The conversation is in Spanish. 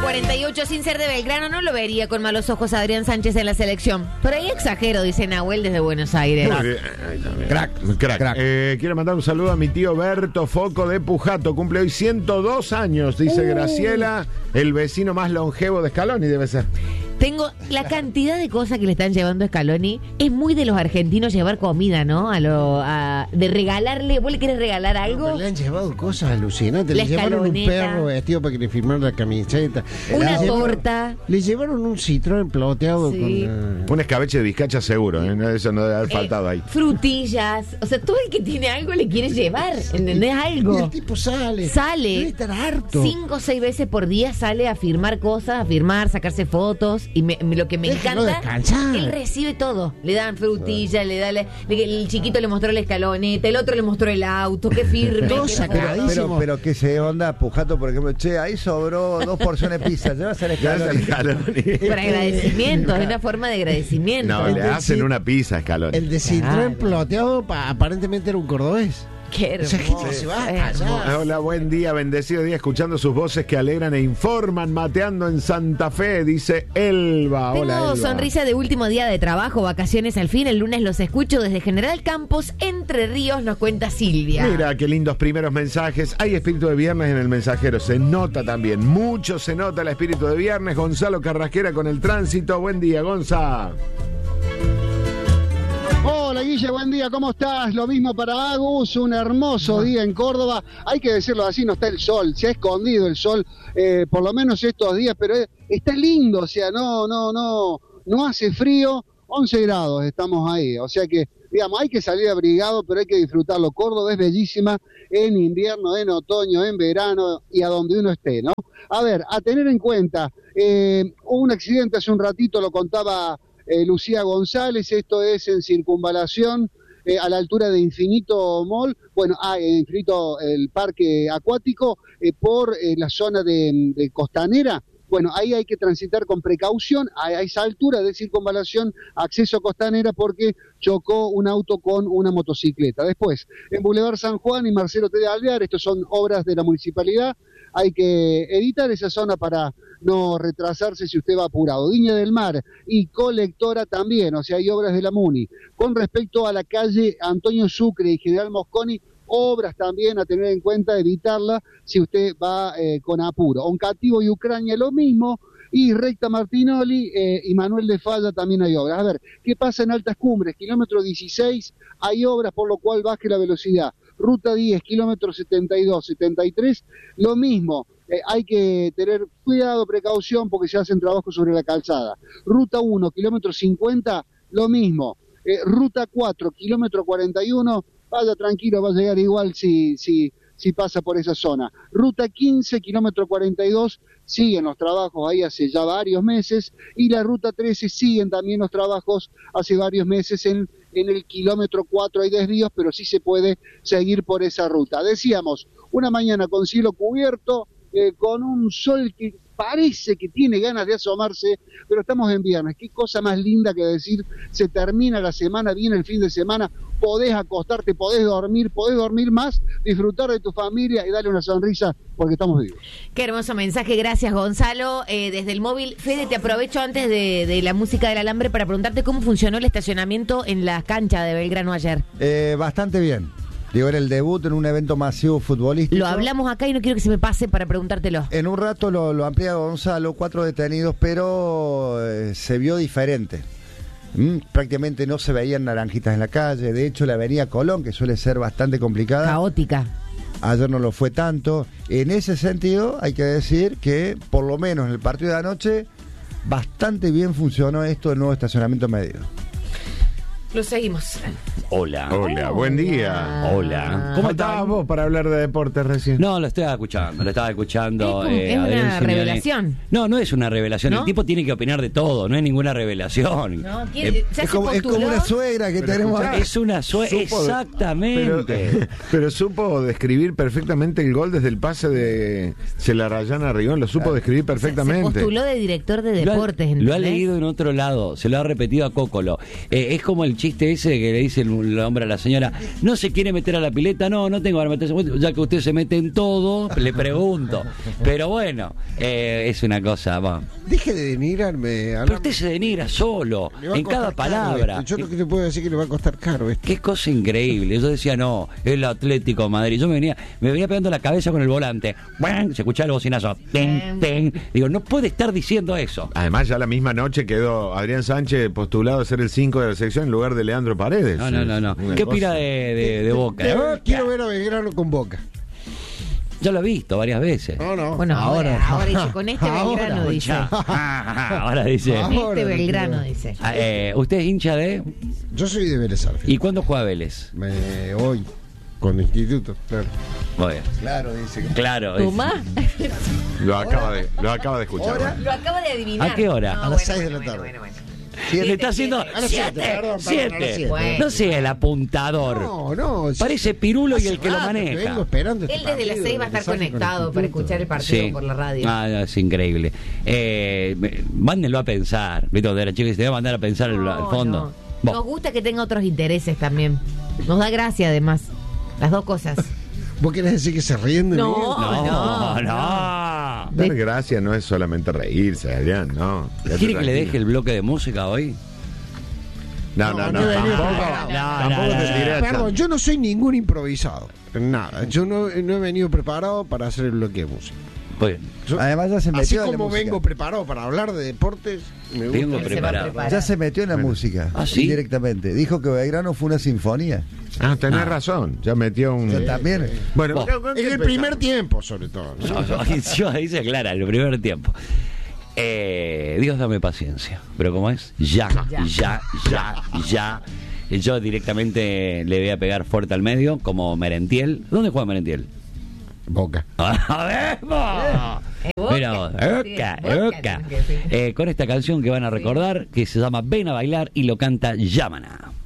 19:48, sin ser de Belgrano, no lo vería con malos ojos a Adrián Sánchez en la selección. Por ahí exagero, dice Nahuel desde Buenos Aires. Crack. Quiero mandar un saludo a mi tío Berto Foco de Pujato. Cumple hoy 102 años, dice Graciela, el vecino más longevo de Scaloni debe ser. Tengo la cantidad de cosas que le están llevando a Scaloni. Es muy de los argentinos llevar comida, ¿no? De regalarle. ¿Vos le querés regalar algo? No, le han llevado cosas alucinantes. La le llevaron un escaloneta, perro vestido para que le firmaran la camiseta. Una torta. Le llevaron un citrón ploteado con... Un escabeche de bizcacha seguro, ¿eh? Eso no debe haber faltado ahí. Frutillas. O sea, todo el que tiene algo le quiere llevar. ¿Entendés? Algo. Y el tipo sale. Debe estar harto. 5 o 6 veces por día sale a firmar cosas, sacarse fotos. Y lo que me Déjalo encanta, descansar. él recibe todo. Le dan frutillas, el chiquito le mostró la escaloneta, el otro le mostró el auto, qué firme. Pero que se onda Pujato, por ejemplo, che, ahí sobró 2 porciones de pizza, llevas al Scaloni. Por agradecimiento, es una forma de agradecimiento. No, le hacen una pizza a Scaloni. El de citrón ploteado aparentemente era un cordobés. Qué hermoso. Hola, buen día, bendecido día, escuchando sus voces que alegran e informan, mateando en Santa Fe, dice Elba. Tengo Hola, Elba. sonrisa de último día de trabajo, vacaciones al fin, el lunes los escucho desde General Campos, Entre Ríos, nos cuenta Silvia. Mira, qué lindos primeros mensajes. Hay espíritu de viernes en el mensajero, se nota también, mucho se nota el espíritu de viernes. Gonzalo Carrasquera con el tránsito, buen día, Gonza. Hola Guille, buen día, ¿cómo estás? Lo mismo para Agus, un hermoso día en Córdoba. Hay que decirlo así, no está el sol, se ha escondido el sol, por lo menos estos días, pero está lindo, o sea, no hace frío, 11 grados estamos ahí, o sea que, digamos, hay que salir abrigado, pero hay que disfrutarlo. Córdoba es bellísima en invierno, en otoño, en verano y a donde uno esté, ¿no? A ver, a tener en cuenta, hubo un accidente hace un ratito, lo contaba Lucía González, esto es en Circunvalación, a la altura de Infinito Mall, bueno, Infinito, el parque acuático, por la zona de Costanera. Bueno, ahí hay que transitar con precaución a esa altura de Circunvalación, acceso a Costanera, porque chocó un auto con una motocicleta. Después, en Boulevard San Juan y Marcelo T. de Alvear, estos son obras de la municipalidad, hay que evitar esa zona para no retrasarse si usted va apurado. Viña del Mar y Colectora también, o sea, hay obras de la MUNI. Con respecto a la calle Antonio Sucre y General Mosconi, obras también a tener en cuenta, evitarla si usted va con apuro. Oncativo y Ucrania lo mismo, y recta Martinoli y Manuel de Falla también hay obras. A ver, ¿qué pasa en Altas Cumbres? Kilómetro 16, hay obras por lo cual baje la velocidad. Ruta 10, kilómetro 72, 73, lo mismo. Hay que tener cuidado, precaución, porque se hacen trabajos sobre la calzada. Ruta 1, kilómetro 50, lo mismo. Ruta 4, kilómetro 41, vaya tranquilo, va a llegar igual si pasa por esa zona. Ruta 15, kilómetro 42, siguen los trabajos ahí hace ya varios meses, y la ruta 13 siguen también los trabajos hace varios meses en el kilómetro 4 hay desvíos, pero sí se puede seguir por esa ruta. Decíamos, una mañana con cielo cubierto, con un sol que parece que tiene ganas de asomarse, pero estamos en viernes. Qué cosa más linda que decir, se termina la semana, viene el fin de semana, podés acostarte, podés dormir más, disfrutar de tu familia y darle una sonrisa porque estamos vivos. Qué hermoso mensaje, gracias Gonzalo. Desde el móvil, Fede, te aprovecho antes de la música del alambre para preguntarte cómo funcionó el estacionamiento en la cancha de Belgrano ayer. Bastante bien. Digo, era el debut en un evento masivo futbolístico. Lo hablamos acá y no quiero que se me pase para preguntártelo. En un rato lo amplía Gonzalo, 4 detenidos, pero se vio diferente. Prácticamente no se veían naranjitas en la calle. De hecho, la avenida Colón, que suele ser bastante complicada, caótica, ayer no lo fue tanto. En ese sentido, hay que decir que, por lo menos en el partido de anoche, bastante bien funcionó esto del nuevo estacionamiento medido. Lo seguimos. Hola. Hola, buen día. Hola. ¿Cómo estabas vos para hablar de deportes recién? No, lo estaba escuchando. Es una revelación. No es una revelación. ¿No? El tipo tiene que opinar de todo, no es ninguna revelación. No, es como una suegra que tenemos acá. Es una suegra, exactamente. Pero supo describir perfectamente el gol desde el pase de Celarayana Rigón, lo supo describir perfectamente. Se postuló de director de deportes. Lo ha leído en otro lado, se lo ha repetido a Cócolo. Es como el chiste ese que le dice el hombre a la señora, ¿no se quiere meter a la pileta? No tengo que meterse, ya que usted se mete en todo, le pregunto. Pero bueno, es una cosa, va. Deje de denigrarme. Pero usted se denigra solo, en cada palabra. Yo lo que te puedo decir que le va a costar caro esto. Qué cosa increíble. Yo decía, no, el Atlético de Madrid. Yo me venía pegando la cabeza con el volante. ¡Bang! Se escuchaba el bocinazo. ¡Ten, ten! Digo, no puede estar diciendo eso. Además, ya la misma noche quedó Adrián Sánchez postulado a ser el 5 de la sección en lugar de Leandro Paredes. No. ¿Qué opina de Boca? Quiero ver a Belgrano con Boca. Yo lo he visto varias veces. No. Bueno, ahora dice, con este Belgrano dice. Ahora dice. Con este Belgrano dice. ¿Usted es hincha de? Yo soy de Vélez Sarsfield. ¿Y cuándo juega Vélez? Hoy, con Instituto, claro. Muy bien. Claro, dice. Claro. ¿Tomás? Lo acaba de escuchar. ¿Hora? Lo acaba de adivinar. ¿A qué hora? No, A las 6 de la tarde. Bueno. Le está haciendo A las 7, perdón, 7. Bueno. No sea el apuntador. No. Parece Pirulo y Hace el que lo rato que maneja. vengo esperando este Él desde las partido, 6 va a estar mensaje con conectado para Instituto. escuchar el partido por la radio. No, es increíble. Mándenlo a pensar. ¿Viste? De la chica se debe mandar a pensar al fondo. No. Nos gusta que tenga otros intereses también. Nos da gracia además. Las dos cosas. ¿Vos querés decir que se ríen de mí? No. Dar gracia no es solamente reírse, Adrián, no. ¿Quiere que le deje el bloque de música hoy? No, tampoco te tiré a Perdón, chan. yo no soy ningún improvisado. Nada. Yo no he venido preparado para hacer el bloque de música. Muy bien. Yo, Además ya se metió así en la como música. vengo preparado para hablar de deportes, me gusta. Vengo Se va a preparado. preparar. Ya se metió en la música. ¿Ah, sí? Directamente. Dijo que Belgrano fue una sinfonía. Tenés razón. Ya metió un. Yo también. Bueno, Vos. En el primer tiempo, sobre todo. ¿no? Ahí se aclara, el primer tiempo. Dios dame paciencia. Pero ¿cómo es? Ya. Yo directamente le voy a pegar fuerte al medio, como Merentiel. ¿Dónde juega Merentiel? Boca. ¡Vamos! Mira vos, Boca. Con esta canción que van a recordar, que se llama Ven a bailar y lo canta Yamana.